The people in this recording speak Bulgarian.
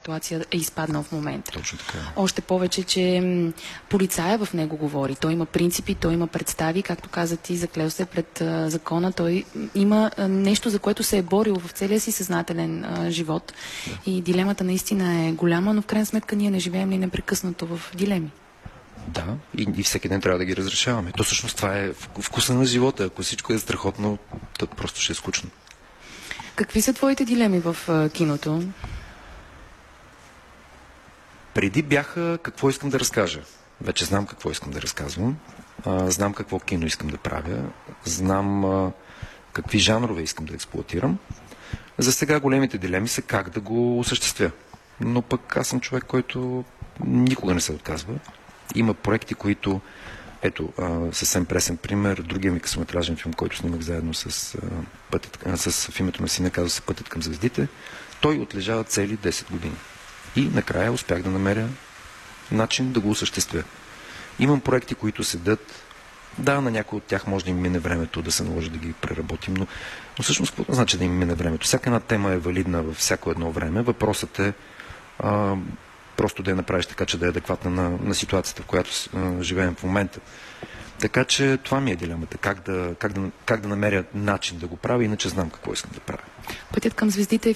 ситуация е изпаднал в момента. Точно така. Още повече, че полицая в него говори. Той има принципи, той има представи, както каза ти, заклел се пред закона. Той има нещо, за което се е борил в целия си съзнателен живот. И дилемата наистина е голяма, но в крайна сметка ние не живеем ли непрекъснато в дилеми. Да, и всеки ден трябва да ги разрешаваме. То всъщност това е вкуса на живота. Ако всичко е страхотно, то просто ще е скучно. Какви са твоите дилеми в киното? Преди бяха какво искам да разкажа. Вече знам какво искам да разказвам. Знам какво кино искам да правя. Знам какви жанрове искам да експлоатирам. За сега големите дилеми са как да го осъществя. Но пък аз съм човек, който никога не се отказва. Има проекти, които... Ето, съвсем пресен пример. Другия ми късометражен филм, който снимах заедно с в името на сина, казва се "Пътят към звездите". Той отлежава цели 10 години. И накрая успях да намеря начин да го осъществя. Имам проекти, които седат. Да, на някои от тях може да им мине времето, да се наложи да ги преработим, но всъщност какво значи да им мине времето? Всяка една тема е валидна във всяко едно време. Въпросът е просто да я направиш така, че да е адекватна на ситуацията, в която живеем в момента. Така че това ми е дилемата. Как да намеря начин да го правя, иначе знам какво искам да правя. "Пътят към звездите" е